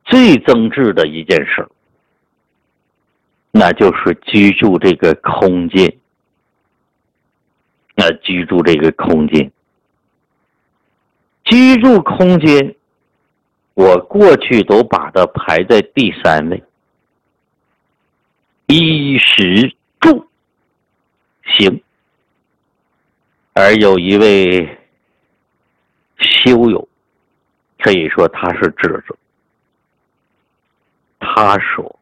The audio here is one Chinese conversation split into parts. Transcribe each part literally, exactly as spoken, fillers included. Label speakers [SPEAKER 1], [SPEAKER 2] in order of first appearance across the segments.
[SPEAKER 1] 最增值的一件事，那就是居住这个空间。那居住这个空间，居住空间，我过去都把它排在第三位，衣食住行。而有一位修友，可以说他是智者，他说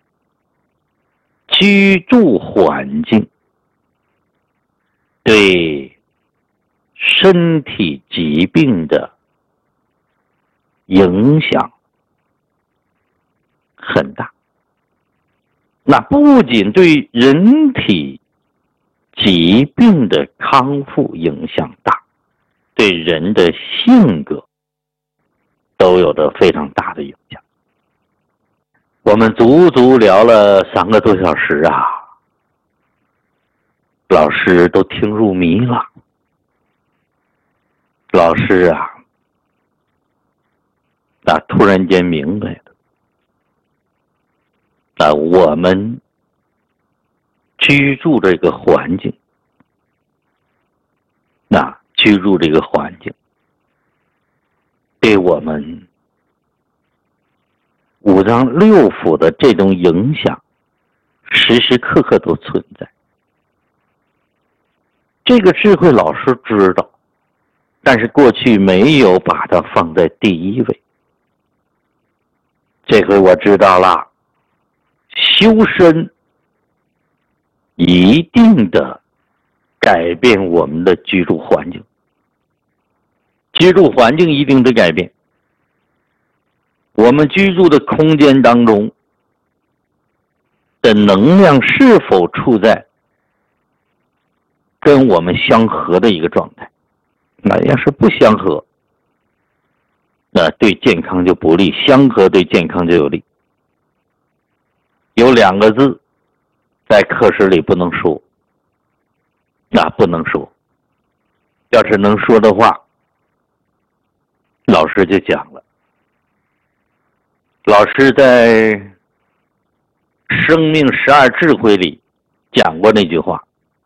[SPEAKER 1] 居住环境对身体疾病的影响很大。那不仅对人体疾病的康复影响大，对人的性格都有着非常大的影响。我们足足聊了三个多小时啊，老师都听入迷了。老师啊，啊，突然间明白了，啊，我们居住这个环境，那居住这个环境，对我们五脏六腑的这种影响，时时刻刻都存在。这个智慧老师知道，但是过去没有把它放在第一位。这回我知道了，修身一定的改变我们的居住环境，居住环境一定的改变。我们居住的空间当中的能量是否处在跟我们相合的一个状态？那要是不相合，那对健康就不利；相合对健康就有利。有两个字在课室里不能说，那不能说。要是能说的话，老师就讲了。老师在生命十二智慧里讲过那句话：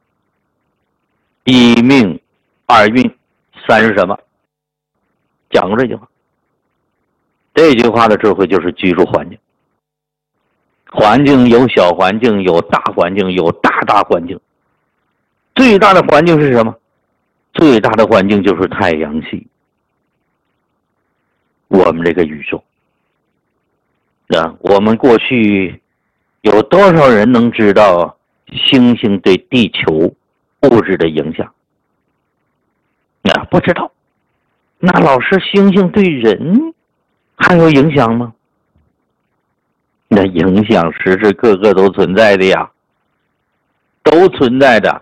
[SPEAKER 1] 一命二运三是什么？讲过这句话。这句话的智慧就是居住环境。环境有小环境，有大环境，有大大环境。最大的环境是什么？最大的环境就是太阳系，我们这个宇宙。啊，我们过去有多少人能知道星星对地球物质的影响？啊，不知道。那老师，星星对人还有影响吗？那影响时时刻刻都存在的呀，都存在的。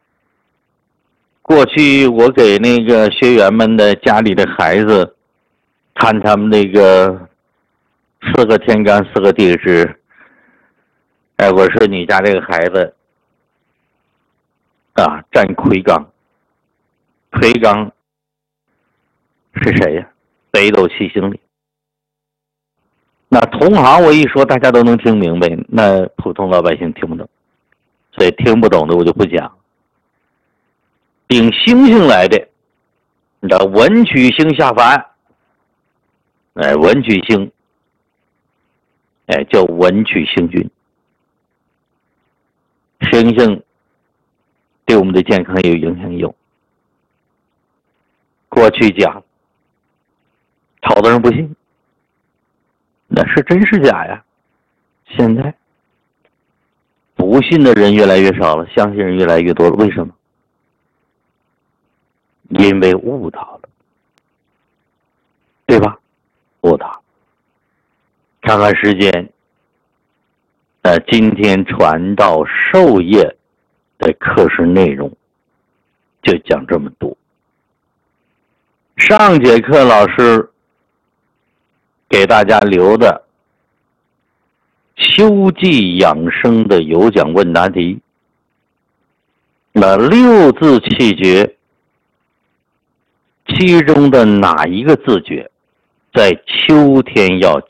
[SPEAKER 1] 过去我给那个学员们的家里的孩子看他们那个四个天干四个地支，哎，我说你家这个孩子啊，占魁罡，魁罡是谁呀？北斗七星里。那同行我一说大家都能听明白，那普通老百姓听不懂，所以听不懂的我就不讲。顶星星来的，你知道文曲星下凡，哎，文曲星，哎，叫文曲星君。星星对我们的健康有影响有。过去讲，好多人不信，那是真是假呀？现在不信的人越来越少了，相信人越来越多了。为什么？因为悟到了，对吧？悟到。看看时间，呃，今天传道授业的课时内容就讲这么多。上节课老师给大家留的修济养生的有奖问答题，那六字气诀其中的哪一个字诀在秋天要